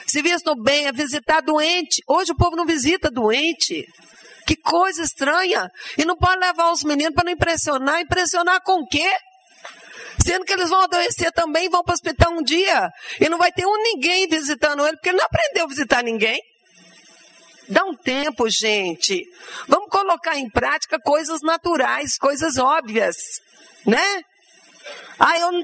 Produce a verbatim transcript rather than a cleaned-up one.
se vistam bem, é visitar doente. Hoje o povo não visita doente. Que coisa estranha. E não pode levar os meninos para não impressionar. Impressionar com o quê? Sendo que eles vão adoecer também, vão para o hospital um dia. E não vai ter um ninguém visitando ele, porque ele não aprendeu a visitar ninguém. Dá um tempo, gente. Vamos colocar em prática coisas naturais, coisas óbvias, né? Ah, eu não